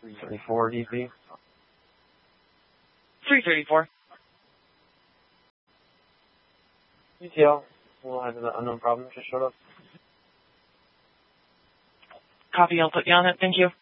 34 DC. 334. UTL. We'll have an unknown problem just showed up. Copy, I'll put you on it. Thank you.